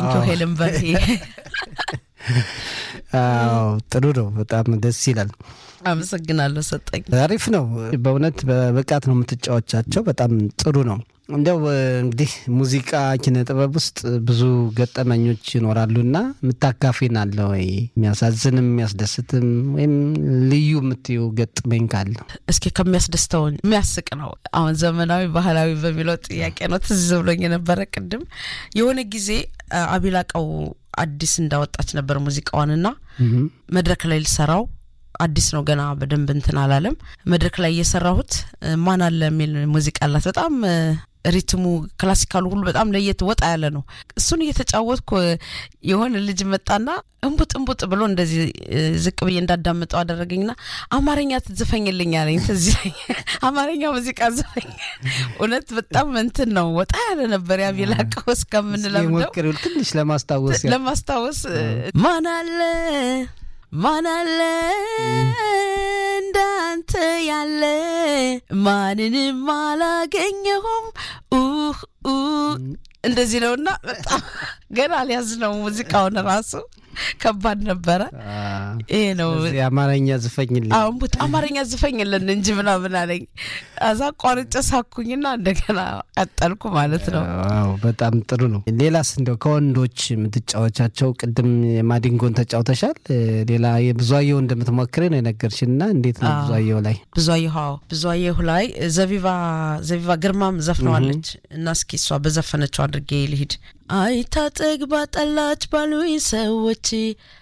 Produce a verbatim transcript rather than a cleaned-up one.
Thank you ሄለን በርሄ አዎ ጥሩ ነው በጣም ደስ ይላል አመሰግናለሁ ሰጠኝ አሪፍ ነው በእውነት በበቃት ነው የምትጫወቻቸው በጣም ጥሩ ነው እንደው እንግዲህ ሙዚቃ ኪነ ጥበብ ውስጥ ብዙ ገጠመኞች ይኖራሉና ምታካፊን አለ ወይ የሚያሳዝንም የሚያስደስትም ወይም ልዩ የምትዩ ገጠመኝ ካለ እስኪ ከሚያስደስተው የሚያስቅ ነው አሁን ዘመናዊ ባህላዊ በሚለው ጥያቄ ነው ትዝ ብሎኝ ነበር ቅድም የሆነ ጊዜ አቢላቀው አዲስ እንዳወጣች ነበር ሙዚቃዋንና መድረክ ላይ ልሰራው አዲስ ነው ገና በደንብ እንትን አላለም መድረክ ላይ እየሰራሁት ማን አለ የሚል ሙዚቃ አላት በጣም ሪትሙ ክላሲካሉ ሁሉ በጣም ለየት ወጣ ያለ ነው እሱን እየተጫወትኩ የሆነ ልጅ መጣና እንቡጥ እንቡጥ ብሎ እንደዚህ ዝቅ ብዬ እንዳዳምጠው አደረገኝና አማርኛ ትዝፈኝልኝ አለኝ ተዚህ አማርኛ ሙዚቃ ዝፈኝ እውነት በጣም እንትን ነው ወጣ ያለ ነበር ያቢላቀው እስከምንለምደው ይሞክሩ ትንሽ ለማስታወስ ለማስታወስ ማን አለ ማን አለ እንዳንተ ያለ ማንንም አላገኘሁም ኡህ ኡህ እንደዚህ ነውና በጣም ገና አልያዝነው ሙዚቃውን ራሱ ከባድ ነበር እሄ ነው የአማርኛ ዝፈኝልኝ አው ቡት አማርኛ ዝፈኝልን እንጂ ምናምን አለኝ አዛ ቋርጬ ሳኩኝና እንደገና አጣልኩ ማለት ነው አው በጣም ጥሩ ነው ሌላስ እንደው ከወንዶች የምትጫወቻቸው ቅድም ማዲንጎን ተጫውተሻል ሌላ የብዙአየው እንደምትሞክሪ ነው የነገርሽና እንዴት ነው ብዙአየው ላይ ብዙአየው ብዙአየው ላይ ዘቢባ ዘቢባ ግርማም ዘፍነዋለች እና እስኪ እሷ በዘፈነችው አድርጌ ልሂድ አይታ ጠግባ ጠላች ባሉኝ ሰዎች